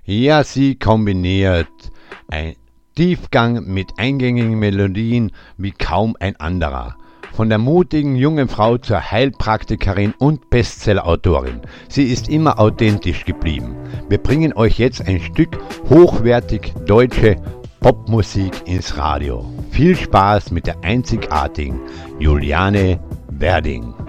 Ja, sie kombiniert ein Tiefgang mit eingängigen Melodien wie kaum ein anderer. Von der mutigen jungen Frau zur Heilpraktikerin und Bestsellerautorin. Sie ist immer authentisch geblieben. Wir bringen euch jetzt ein Stück hochwertig deutsche Popmusik ins Radio. Viel Spaß mit der einzigartigen Juliane Werding.